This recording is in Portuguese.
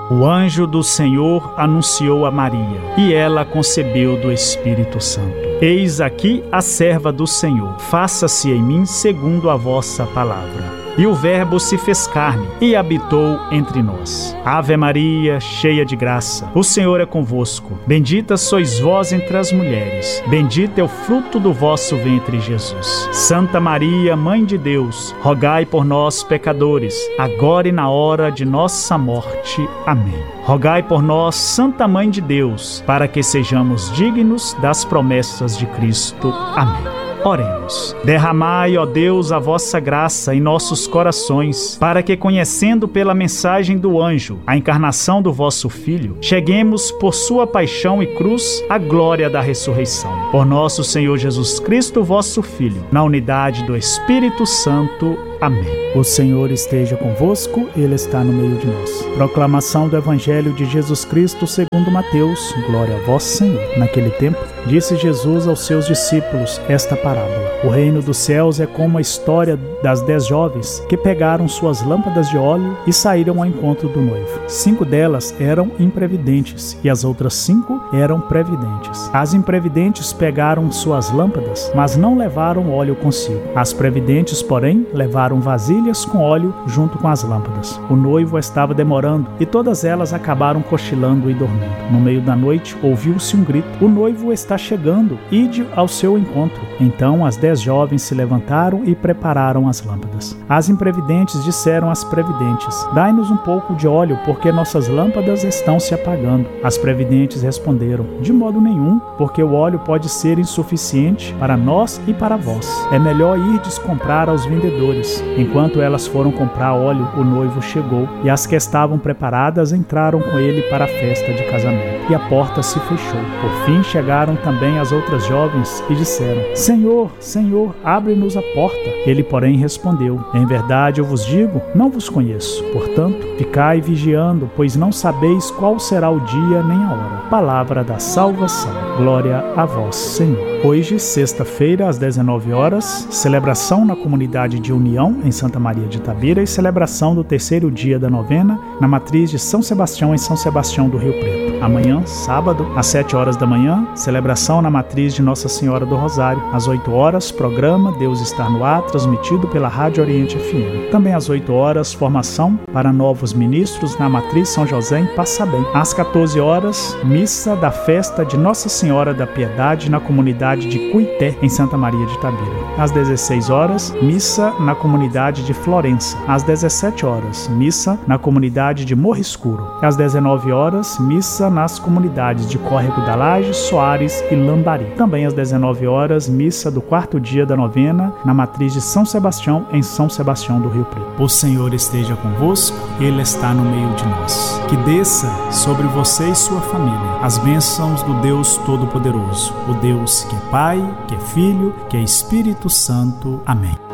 O anjo do Senhor anunciou a Maria, e ela concebeu do Espírito Santo. Eis aqui a serva do Senhor, faça-se em mim segundo a vossa palavra. E o Verbo se fez carne e habitou entre nós. Ave Maria, cheia de graça, o Senhor é convosco. Bendita sois vós entre as mulheres. Bendito é o fruto do vosso ventre, Jesus. Santa Maria, Mãe de Deus, rogai por nós, pecadores, agora e na hora de nossa morte. Amém. Rogai por nós, Santa Mãe de Deus, para que sejamos dignos das promessas de Cristo. Amém. Oremos. Derramai, ó Deus, a vossa graça em nossos corações, para que, conhecendo pela mensagem do anjo a encarnação do vosso Filho, cheguemos por sua paixão e cruz à glória da ressurreição. Por nosso Senhor Jesus Cristo, vosso Filho, na unidade do Espírito Santo. Amém. O Senhor esteja convosco, Ele está no meio de nós. Proclamação do Evangelho de Jesus Cristo segundo Mateus. Glória a vós, Senhor. Naquele tempo, disse Jesus aos seus discípulos esta parábola. O reino dos céus é como a história das 10 jovens que pegaram suas lâmpadas de óleo e saíram ao encontro do noivo. 5 delas eram imprevidentes e as outras 5 eram previdentes. As imprevidentes pegaram suas lâmpadas, mas não levaram óleo consigo. As previdentes, porém, levaram vasilhas com óleo junto com as lâmpadas. O noivo estava demorando e todas elas acabaram cochilando e dormindo. No meio da noite ouviu-se um grito: o noivo está chegando, ide ao seu encontro. Então as 10 jovens se levantaram e prepararam as lâmpadas. As imprevidentes disseram às previdentes: dai-nos um pouco de óleo, porque nossas lâmpadas estão se apagando. As previdentes responderam: de modo nenhum, porque o óleo pode ser insuficiente para nós e para vós. É melhor irdes comprar aos vendedores. Enquanto elas foram comprar óleo, o noivo chegou, e as que estavam preparadas entraram com ele para a festa de casamento. E a porta se fechou. Por fim chegaram também as outras jovens e disseram: Senhor, Senhor, abre-nos a porta. Ele, porém, respondeu: em verdade eu vos digo, não vos conheço. Portanto, ficai vigiando, pois não sabeis qual será o dia nem a hora. Palavra da salvação. Glória a vós, Senhor. Hoje, sexta-feira, às 19 horas, celebração na comunidade de União, em Santa Maria de Itabira, e celebração do terceiro dia da novena na matriz de São Sebastião, em São Sebastião do Rio Preto. Amanhã, sábado, às 7 horas da manhã, celebração na matriz de Nossa Senhora do Rosário. Às 8 horas, programa Deus está no ar, transmitido pela Rádio Oriente FM. Também às 8 horas, formação para novos ministros na matriz São José, em Passabém. Às 14 horas, missa da festa de Nossa Senhora da Piedade na comunidade de Cuité, em Santa Maria de Itabira. Às 16 horas, missa na comunidade de Florença. Às 17 horas, missa na comunidade de Morro Escuro. Às 19 horas, missa nas comunidades de Córrego da Laje, Soares e Lambari. Também às 19 horas, missa do quarto dia da novena na matriz de São Sebastião, em São Sebastião do Rio Preto. O Senhor esteja convosco, Ele está no meio de nós. Que desça sobre você e sua família as bênçãos do Deus Todo-Poderoso, o Deus que é Pai, que é Filho, que é Espírito Santo. Amém.